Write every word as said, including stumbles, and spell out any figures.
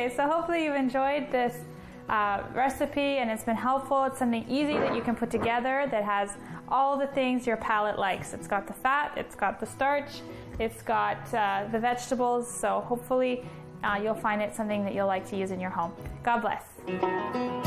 Okay, so hopefully you've enjoyed this uh, recipe and it's been helpful. It's something easy that you can put together that has all the things your palate likes. It's got the fat, it's got the starch, it's got uh, the vegetables, so hopefully uh, you'll find it something that you'll like to use in your home. God bless.